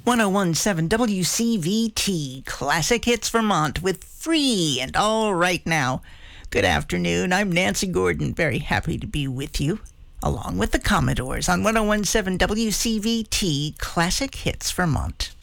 1017 WCVT Classic Hits Vermont with Free and All Right Now. Good afternoon. I'm Nancy Gordon. Very happy to be with you, along with the Commodores on 1017 WCVT Classic Hits Vermont.